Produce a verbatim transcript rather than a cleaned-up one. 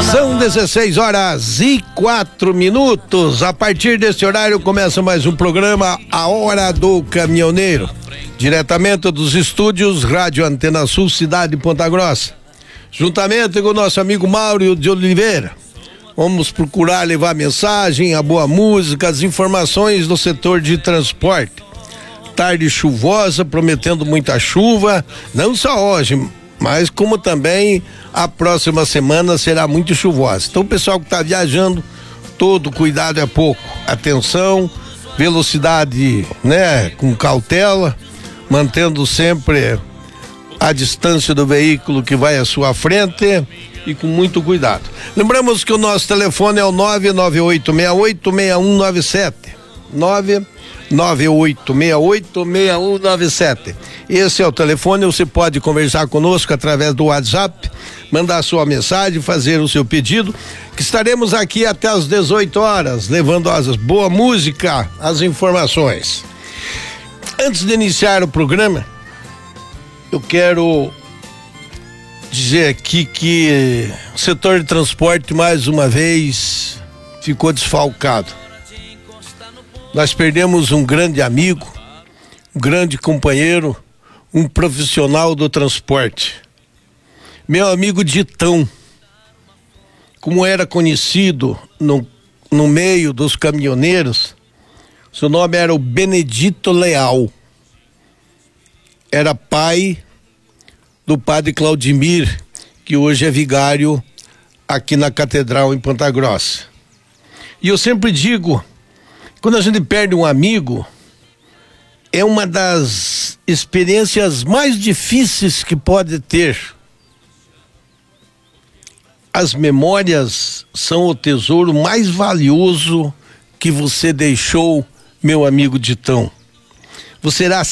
São dezesseis horas e quatro minutos. A partir desse horário começa mais um programa, A Hora do Caminhoneiro, diretamente dos estúdios Rádio Antena Sul, cidade de Ponta Grossa. Juntamente com o nosso amigo Mauro de Oliveira, vamos procurar levar mensagem, a boa música, as informações do setor de transporte. Tarde chuvosa, prometendo muita chuva, não só hoje, mas como também a próxima semana será muito chuvosa. Então o pessoal que está viajando, todo cuidado é pouco. Atenção, velocidade, né, com cautela, mantendo sempre a distância do veículo que vai à sua frente e com muito cuidado. Lembramos que o nosso telefone é o nove nove oito seis oito seis um nove sete. nove nove oito seis oito seis um nove sete. Esse é o telefone, você pode conversar conosco através do WhatsApp, mandar sua mensagem, fazer o seu pedido, que estaremos aqui até às dezoito horas, levando as boa música, as informações. Antes de iniciar o programa, eu quero dizer aqui que o setor de transporte mais uma vez ficou desfalcado. Nós perdemos um grande amigo, um grande companheiro, um profissional do transporte. Meu amigo Ditão, como era conhecido no, no meio dos caminhoneiros, seu nome era o Benedito Leal. Era pai do padre Claudimir, que hoje é vigário aqui na Catedral em Ponta Grossa. E eu sempre digo, quando a gente perde um amigo, é uma das experiências mais difíceis que pode ter. As memórias são o tesouro mais valioso que você deixou, meu amigo Ditão. Você irá